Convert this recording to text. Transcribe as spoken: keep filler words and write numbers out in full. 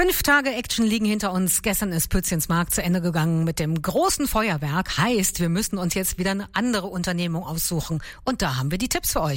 Fünf Tage Action liegen hinter uns. Gestern ist Pützchens Markt zu Ende gegangen mit dem großen Feuerwerk. Heißt, wir müssen uns jetzt wieder eine andere Unternehmung aussuchen. Und da haben wir die Tipps für euch.